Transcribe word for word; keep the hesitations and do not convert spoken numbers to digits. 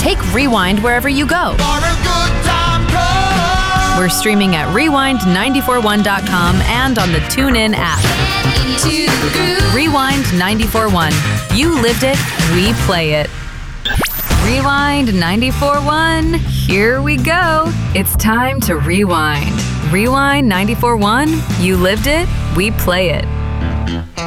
take Rewind wherever you go. We're streaming at rewind nine four one dot com and on the TuneIn app. Rewind nine four one. You lived it, we play it. Rewind nine four one. Here we go. It's time to rewind. Rewind nine four one. You lived it, we play it.